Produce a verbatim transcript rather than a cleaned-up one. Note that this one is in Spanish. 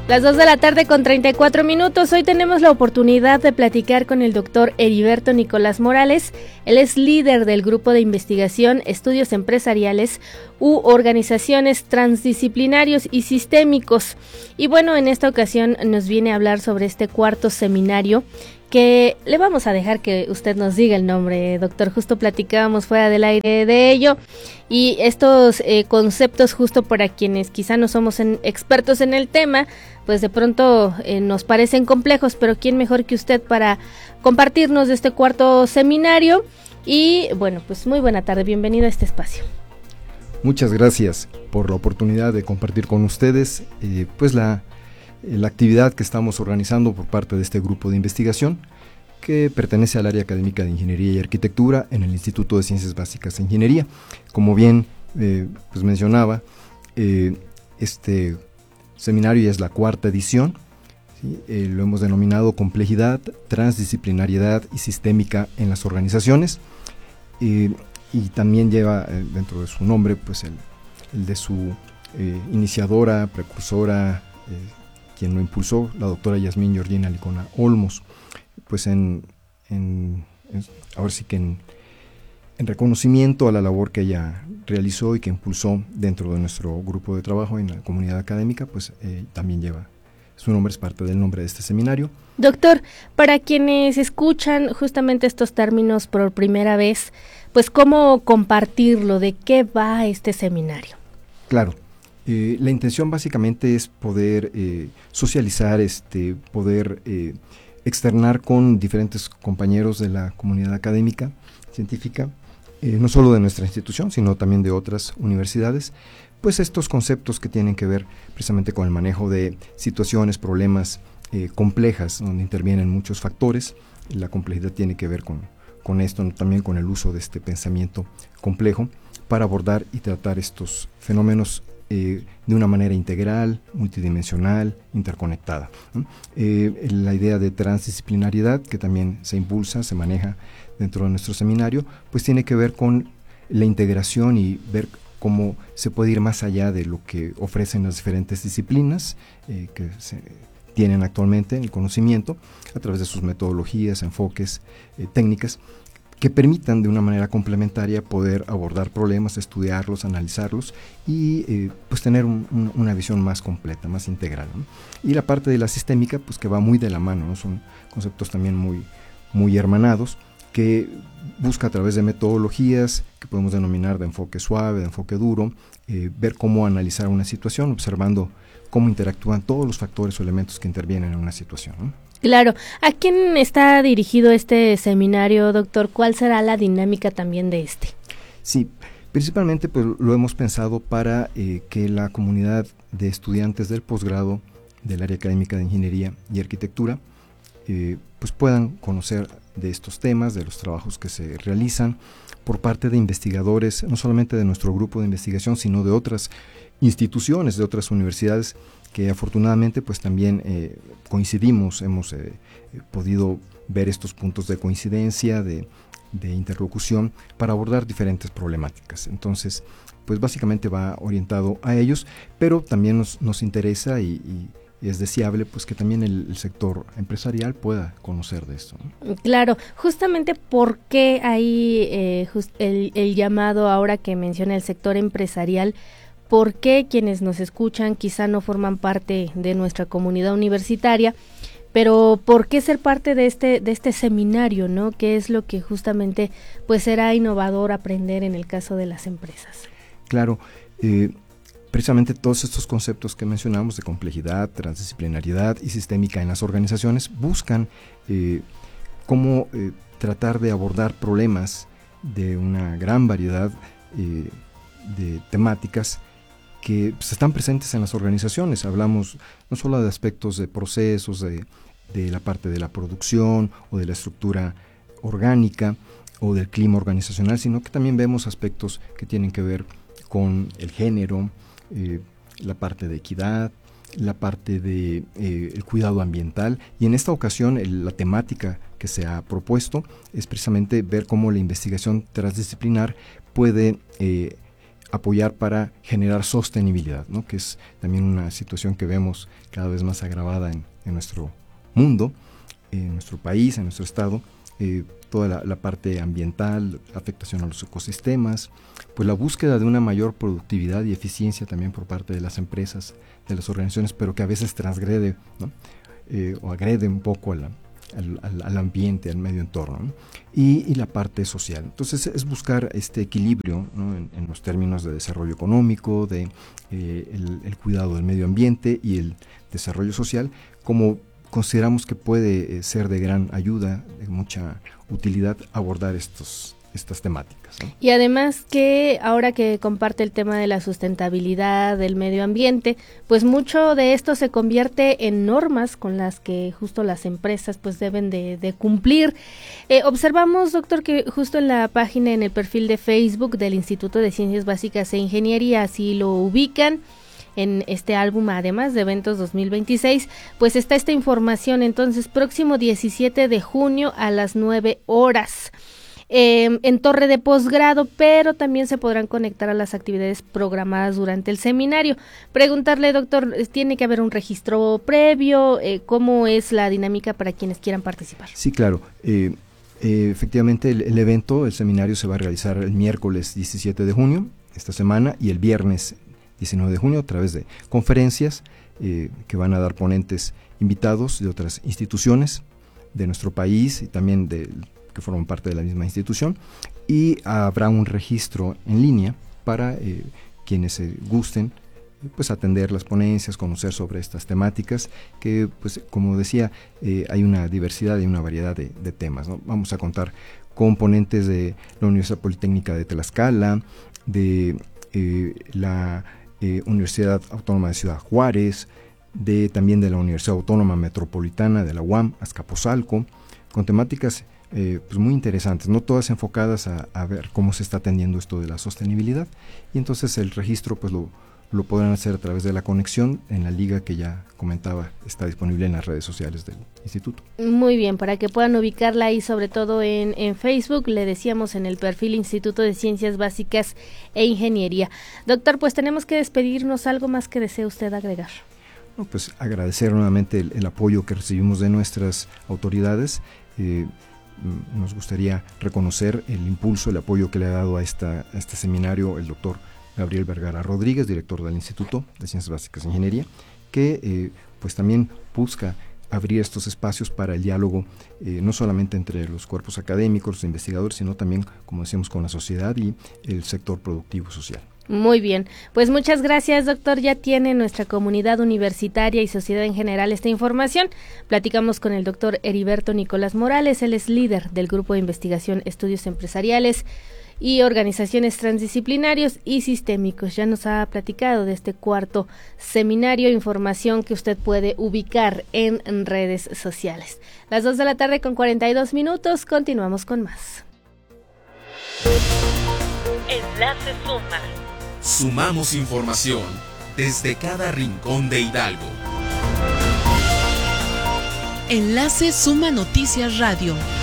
Las dos de la tarde con treinta y cuatro minutos. Hoy tenemos la oportunidad de platicar con el doctor Heriberto Nicolás Morales. Él es líder del Grupo de Investigación, Estudios Empresariales u Organizaciones Transdisciplinarios y Sistémicos. Y bueno, en esta ocasión nos viene a hablar sobre este cuarto seminario que le vamos a dejar que usted nos diga el nombre, doctor. Justo platicábamos fuera del aire de ello y estos eh, conceptos, justo para quienes quizá no somos en, expertos en el tema, pues de pronto eh, nos parecen complejos, pero quién mejor que usted para compartirnos de este cuarto seminario. Y bueno, pues muy buena tarde, bienvenido a este espacio. Muchas gracias por la oportunidad de compartir con ustedes eh, pues la la actividad que estamos organizando por parte de este grupo de investigación que pertenece al área académica de Ingeniería y Arquitectura en el Instituto de Ciencias Básicas de Ingeniería. Como bien eh, pues mencionaba, eh, este seminario ya es la cuarta edición, ¿sí? eh, lo hemos denominado Complejidad, Transdisciplinariedad y Sistémica en las Organizaciones, eh, y también lleva eh, dentro de su nombre pues el, el de su eh, iniciadora, precursora, eh, quien lo impulsó, la doctora Yasmín Georgina Licona Olmos, pues en, en, en ahora sí que en, en reconocimiento a la labor que ella realizó y que impulsó dentro de nuestro grupo de trabajo en la comunidad académica, pues eh, también lleva, su nombre es parte del nombre de este seminario. Doctor, para quienes escuchan justamente estos términos por primera vez, pues ¿cómo compartirlo? ¿De qué va este seminario? Claro. Eh, la intención básicamente es poder eh, socializar, este, poder eh, externar con diferentes compañeros de la comunidad académica, científica, eh, no solo de nuestra institución, sino también de otras universidades, pues estos conceptos que tienen que ver precisamente con el manejo de situaciones, problemas eh, complejas, donde intervienen muchos factores. La complejidad tiene que ver con, con esto, ¿no? También con el uso de este pensamiento complejo para abordar y tratar estos fenómenos Eh, de una manera integral, multidimensional, interconectada, ¿no? Eh, la idea de transdisciplinariedad, que también se impulsa, se maneja dentro de nuestro seminario, pues tiene que ver con la integración y ver cómo se puede ir más allá de lo que ofrecen las diferentes disciplinas eh, que se tienen actualmente en el conocimiento, a través de sus metodologías, enfoques, eh, técnicas, que permitan de una manera complementaria poder abordar problemas, estudiarlos, analizarlos y eh, pues tener un, un, una visión más completa, más integral, ¿no? Y la parte de la sistémica, pues que va muy de la mano, ¿no? Son conceptos también muy, muy hermanados, que busca a través de metodologías que podemos denominar de enfoque suave, de enfoque duro, eh, ver cómo analizar una situación, observando cómo interactúan todos los factores o elementos que intervienen en una situación, ¿no? Claro. ¿A quién está dirigido este seminario, doctor? ¿Cuál será la dinámica también de este? Sí, principalmente pues lo hemos pensado para eh, que la comunidad de estudiantes del posgrado del área académica de Ingeniería y Arquitectura eh, pues puedan conocer de estos temas, de los trabajos que se realizan por parte de investigadores, no solamente de nuestro grupo de investigación, sino de otras instituciones, de otras universidades, que afortunadamente pues también eh, coincidimos, hemos eh, podido ver estos puntos de coincidencia, de, de interlocución para abordar diferentes problemáticas. Entonces, pues básicamente va orientado a ellos, pero también nos, nos interesa y, y es deseable pues que también el, el sector empresarial pueda conocer de esto, ¿no? Claro, justamente por qué hay eh, just el, el llamado ahora que menciona el sector empresarial. ¿Por qué quienes nos escuchan quizá no forman parte de nuestra comunidad universitaria? Pero ¿por qué ser parte de este de este seminario, ¿no? ¿Qué es lo que justamente pues será innovador aprender en el caso de las empresas? Claro, eh, precisamente todos estos conceptos que mencionamos de complejidad, transdisciplinariedad y sistémica en las organizaciones buscan eh, cómo eh, tratar de abordar problemas de una gran variedad eh, de temáticas que pues, están presentes en las organizaciones. Hablamos no solo de aspectos de procesos, de, de la parte de la producción o de la estructura orgánica o del clima organizacional, sino que también vemos aspectos que tienen que ver con el género, eh, la parte de equidad, la parte de eh, el cuidado ambiental, y en esta ocasión el, la temática que se ha propuesto es precisamente ver cómo la investigación transdisciplinar puede eh, apoyar para generar sostenibilidad, ¿no? Que es también una situación que vemos cada vez más agravada en, en nuestro mundo, en nuestro país, en nuestro estado, eh, toda la, la parte ambiental, afectación a los ecosistemas, pues la búsqueda de una mayor productividad y eficiencia también por parte de las empresas, de las organizaciones, pero que a veces transgrede, ¿no? eh, o agrede un poco a la, al, al, al ambiente, al medio entorno, ¿no? y, y la parte social. Entonces es buscar este equilibrio, ¿no? en, en los términos de desarrollo económico, de eh, el, el cuidado del medio ambiente y el desarrollo social, como consideramos que puede eh, ser de gran ayuda, de mucha utilidad abordar estos estas temáticas, ¿no? Y además que ahora que comparte el tema de la sustentabilidad del medio ambiente, pues mucho de esto se convierte en normas con las que justo las empresas pues deben de, de cumplir. Eh, observamos, doctor, que justo en la página, en el perfil de Facebook del Instituto de Ciencias Básicas e Ingeniería, así lo ubican, en este álbum, además de eventos dos mil veintiséis, pues está esta información. Entonces, próximo diecisiete de junio a las nueve horas. Eh, en torre de posgrado, pero también se podrán conectar a las actividades programadas durante el seminario. Preguntarle, doctor, ¿tiene que haber un registro previo? Eh, ¿Cómo es la dinámica para quienes quieran participar? Sí, claro. Eh, eh, efectivamente, el, el evento, el seminario se va a realizar el miércoles diecisiete de junio, esta semana, y el viernes diecinueve de junio, a través de conferencias eh, que van a dar ponentes invitados de otras instituciones de nuestro país y también de que forman parte de la misma institución, y habrá un registro en línea para eh, quienes eh, gusten pues atender las ponencias, conocer sobre estas temáticas, que pues como decía, eh, hay una diversidad y una variedad de, de temas, ¿no? Vamos a contar con ponentes de la Universidad Politécnica de Tlaxcala, de eh, la eh, Universidad Autónoma de Ciudad Juárez, de también de la Universidad Autónoma Metropolitana de la U A M, Azcapotzalco, con temáticas Eh, pues muy interesantes, no todas enfocadas a, a ver cómo se está atendiendo esto de la sostenibilidad, y entonces el registro pues lo, lo podrán hacer a través de la conexión en la liga que ya comentaba, está disponible en las redes sociales del instituto. Muy bien, para que puedan ubicarla ahí, sobre todo en, en Facebook, le decíamos en el perfil Instituto de Ciencias Básicas e Ingeniería. Doctor, pues tenemos que despedirnos, ¿algo más que desee usted agregar? No, pues agradecer nuevamente el, el apoyo que recibimos de nuestras autoridades. eh, Nos gustaría reconocer el impulso, el apoyo que le ha dado a, esta, a este seminario el doctor Gabriel Vergara Rodríguez, director del Instituto de Ciencias Básicas e Ingeniería, que eh, pues también busca abrir estos espacios para el diálogo, eh, no solamente entre los cuerpos académicos, los investigadores, sino también, como decíamos, con la sociedad y el sector productivo social. Muy bien, pues muchas gracias, doctor. Ya tiene nuestra comunidad universitaria y sociedad en general esta información. Platicamos con el doctor Heriberto Nicolás Morales, él es líder del Grupo de Investigación Estudios Empresariales y Organizaciones Transdisciplinarios y Sistémicos. Ya nos ha platicado de este cuarto seminario, información que usted puede ubicar en, en redes sociales. Las dos de la tarde con cuarenta y dos minutos, continuamos con más. Enlace Suma. Sumamos información desde cada rincón de Hidalgo. Enlace Suma Noticias Radio.